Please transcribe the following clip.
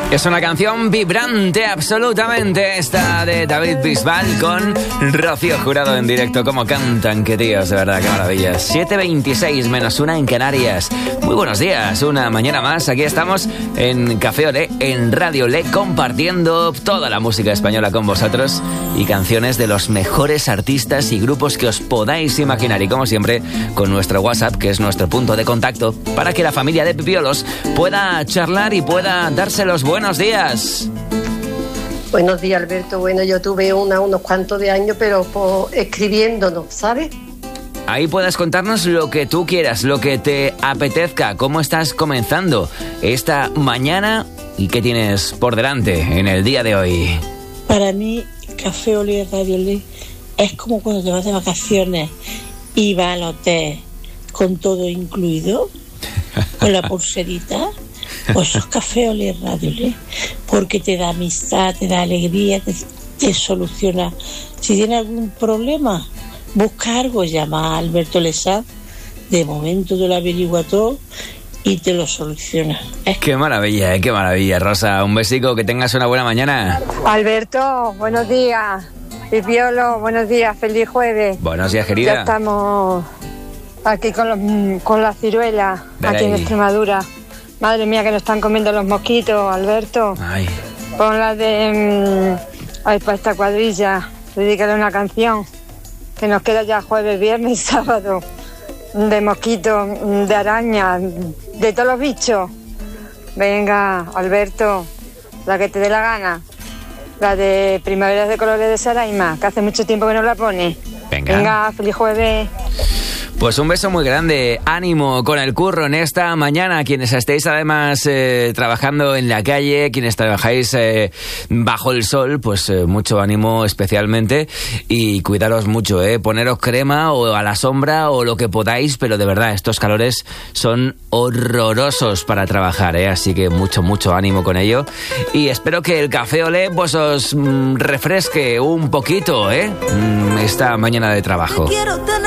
Es una canción vibrante, absolutamente, esta de David Bisbal con Rocío Jurado en directo. Cómo cantan, qué tíos, de verdad, qué maravilla. 7:26 menos 1 en Canarias. Muy buenos días, una mañana más. Aquí estamos en Café Olé, en Radio Olé, compartiendo toda la música española con vosotros y canciones de los mejores artistas y grupos que os podáis imaginar. Y como siempre, con nuestro WhatsApp, que es nuestro punto de contacto, para que la familia de Pipiolos pueda charlar y pueda darse los buenos días. Buenos días, Alberto. Bueno, yo tuve unos cuantos de años, pero escribiéndonos, ¿sabes? Ahí puedes contarnos lo que tú quieras, lo que te apetezca, cómo estás comenzando esta mañana y qué tienes por delante en el día de hoy. Para mí, Café Olé, Radio Olé, es como cuando te vas de vacaciones y vas al hotel con todo incluido, con la pulserita. Pues eso es Café Olé, Radio Olé, porque te da amistad, te da alegría, te soluciona. Si tienes algún problema, busca algo, llama a Alberto Lesá. De momento te lo averigua todo y te lo soluciona. Qué maravilla, Rosa. Un besico, que tengas una buena mañana. Alberto, buenos días. Pipiolo, buenos días, feliz jueves. Buenos días, querida. Ya estamos aquí con la ciruela, aquí en Extremadura. Madre mía, que nos están comiendo los mosquitos, Alberto. Ay. Pon la de... para esta cuadrilla, dedícale una canción, que nos queda ya jueves, viernes, sábado, de mosquitos, de arañas, de todos los bichos. Venga, Alberto, la que te dé la gana. La de Primaveras de Colores de Saraima, que hace mucho tiempo que no la pone. Venga, feliz jueves. Pues un beso muy grande, ánimo con el curro en esta mañana. Quienes estéis además trabajando en la calle, quienes trabajáis bajo el sol, pues mucho ánimo especialmente y cuidaros mucho, poneros crema o a la sombra o lo que podáis, pero de verdad estos calores son horrorosos para trabajar, así que mucho ánimo con ello y espero que el Café Olé pues os refresque un poquito esta mañana de trabajo.